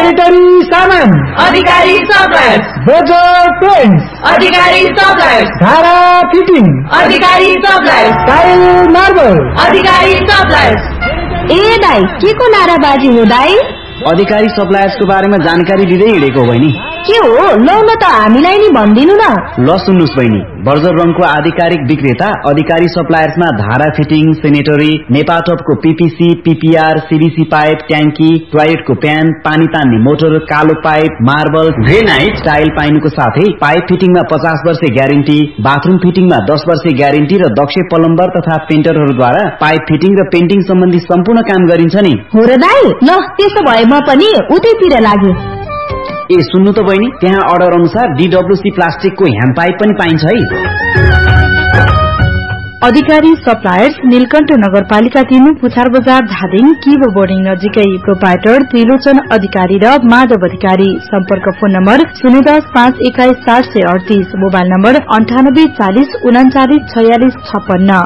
Sanitary सामान अधिकारी suppliers, बजार paints अधिकारी suppliers, धारा फिटिङ अधिकारी सप्लायर्स, टाइल मार्बल अधिकारी सप्लायर्स। ए दाइ के को नाराबाजी हो दाइ? अधिकारी सप्लायर्स को बारेमा जानकारी दिँदै हिँडेको हो बहिनी। के हो लौ न त हामीलाई नि भनिदिनु न। ल सुन्नुस् बहिनी, बर्जर रङको आधिकारिक विक्रेता अधिकारी सप्लायर्समा धारा fitting, sanitary, नेपाटपको PPC, PPR, CBC pipe, ट्याङ्की, टोयलेटको प्यान, पानी तान्ने मोटर, कालो पाइप, मार्बल, ग्रेनाइट, टाइल पाइनुको साथै पाइप फिटिङमा 50 वर्ष ग्यारेन्टी, बाथरूम फिटिङमा 10 वर्ष ग्यारेन्टी र दक्ष प्लम्बर तथा पेन्टरहरूद्वारा पाइप फिटिङ र पेन्टिङ सम्बन्धी सम्पूर्ण काम गरिन्छ नि। हो र दाइ, ल त्यसो भए म पनि उतैतिर लाग्यो। ए सुन्नु त बहिनी, त्यहाँ अर्डर अनुसार डीडब्ल्यूसी प्लास्टिकको ह्यान्ड पाइप पनि पाइन्छ है। अधिकारी सप्लायर्स नीलकण्ठ नगरपालिका 3 पुछार बजार धादिङ किबो बोर्डिङ नजिकै। प्रोपाइटर त्रिलोचन अधिकारी र माधव अधिकारी। सम्पर्क phone number 010 521 738, mobile number 98 40 39 46 56।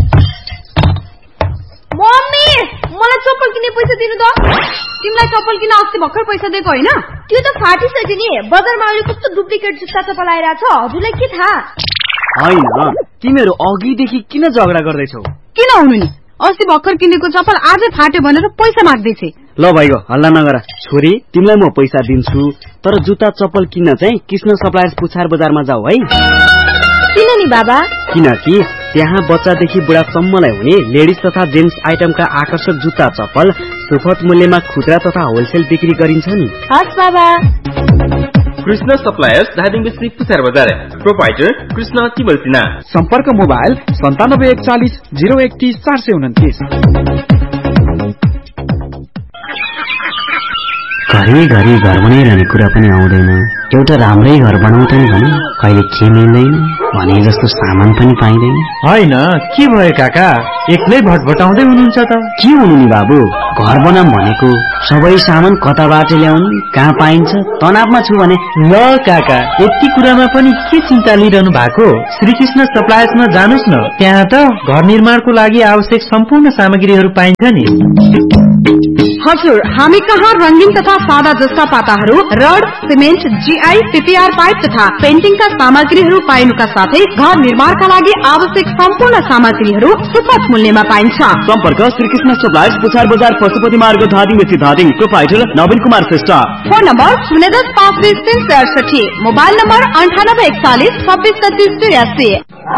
Mummy मलाई चप्पल किन्ने पैसा दिनु त। तिमीलाई चप्पल किन्न अस्ति भर्खर पैसा दिएको हैन? त्यो त फाटिसक्यो नि। बजारमा अहिले कस्तो डुप्लिकेट जुत्ता चप्पल आइरहेछ, हजुरलाई के थाहा? हैन, तिमीहरू अघिदेखि किन झगडा गर्दैछौ? किन हुनु नि, अस्ति भर्खर किनेको चप्पल आजै फाट्यो भनेर पैसा माग्दैछे। ल भइगयो, हल्ला नगर। छोरी, तिमीलाई म पैसा दिन्छु, तर जुत्ता चप्पल किन्न चाहिँ कृष्ण सप्लायर्स पुछार बजारमा जाऊ है। किन नि बाबा? किनकि त्यहाँ बच्चादेखि बुढासम्मलाई हुने लेडिज तथा जेन्ट्स आइटमका आकर्षक जुत्ता चप्पल सुपथ मूल्यमा खुद्रा तथा होलसेल बिक्री गरिन्छ नि। हस् बाबा। कृष्ण सप्लायर्स धादिङ बेसी पुछार बजार। प्रोपाइटर कृष्ण तिमलसिना। सम्पर्क मोबाइल 9741 031 429। घरि घर बनाइरहने कुरा पनि आउँदैन। एउटा राम्रै घर बनाउँछ नि भने कहिले के मिल्दैन भने जस्तो सामान पनि पाइँदैन। हैन, के भयो काका? एक्लै भटभटाउँदै हुनुहुन्छ त? के हुनु नि बाबु, घर बनाम भनेको सबै सामान कताबाट ल्याउनु, कहाँ पाइन्छ, तनावमा छु भने। ल काका, यति कुरामा पनि के चिन्ता लिइरहनु भएको? श्रीकृष्ण सप्लायर्समा जानुस् न, त्यहाँ त घर निर्माणको लागि आवश्यक सम्पूर्ण सामग्रीहरू पाइन्छ नि। हजुर, हामी कहाँ रंगीन तथा सादा जस्ता पाताहरू, rod, cement, GI, PPR pipe तथा पेन्टिङका सामग्रीहरू पाइनुका साथै घर निर्माणका लागि आवश्यक सम्पूर्ण सामग्रीहरू सुपथ मूल्यमा पाइन्छ। सम्पर्क श्रीकृष्ण सप्लायर्स पुछार बजार पशुपति मार्ग धादिङ बेसी धादिङ। प्रोपाइटर नवीन Kumar Shrestha. Phone number 010 520 368, mobile number 98 41 26 33 83।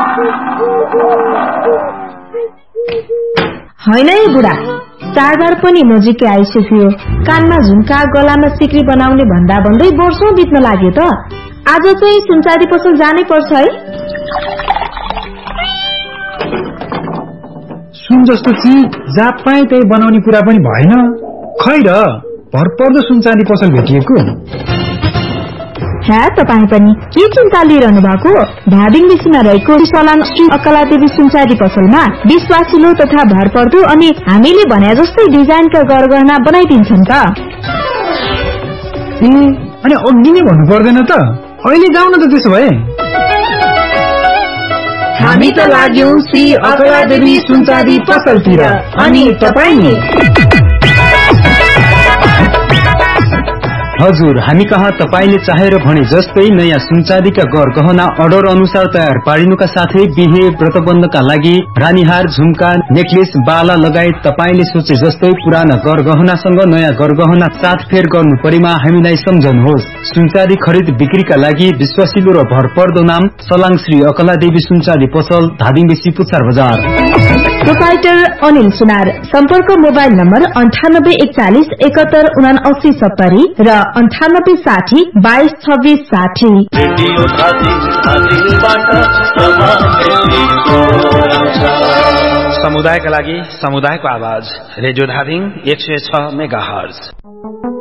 होइन है बुढा, चाडबाड पनि नजिकै आइसक्यो। कानमा झुम्का, गलामा सिक्री बनाउने भन्दा भन्दै वर्षौं बित्न लाग्यो त। आज चाहिँ सुनचाँदी पसल जानै पर्छ है। सुन जस्तो चिज जहाँ पाए त्यही बनाउने कुरा पनि भएन। खै र, भरपर्दो सुनचाँदी पसल भेटिएको। ह्या, तपाईँ पनि के चिन्ता लिइरहनु भएको? धादिङ बेसीमा रहेको सलाङ श्री अकलादेवी सुनचाँदी पसलमा विश्वासिलो तथा भरपर्दो अनि हामीले भने जस्तै डिजाइनका गरगहना बनाइदिन्छन् त। ए, अनि अघि नै भन्नु पर्दैन त? अहिले जाउँ न त त्यसो भए। हामी त लाग्यौं श्री अकलादेवी सुनचाँदी पसलतिर, अनि तपाईँ नि? हजुर, हामी कहाँ तपाईले चाहेर भने जस्तै नयाँ सुनचाँदीका गहना अर्डर अनुसार तयार पारिनुका साथै बिहे व्रतबन्धका लागि रानीहार, झुम्का, नेकलेस, बाला लगायत तपाईले सोचे जस्तै पुराना गहनासँग नयाँ गहना साथफेर गर्नु परेमा हामीलाई सम्झनुहोस्। सुनचाँदी खरिद बिक्रीका लागि विश्वासिलो र भरपर्दो नाम सलाङ श्री अकलादेवी सुनचाँदी पसल, धादिङ बेसी पुछार बजार। प्रोपाइटर अनिल सुनार। सम्पर्क मोबाइल नम्बर 98 41 71 79 70 र 98 60 22 26 60। समुदायका लागि समुदायको आवाज, रेडियो धादिङ 106 मेगाहर्ज।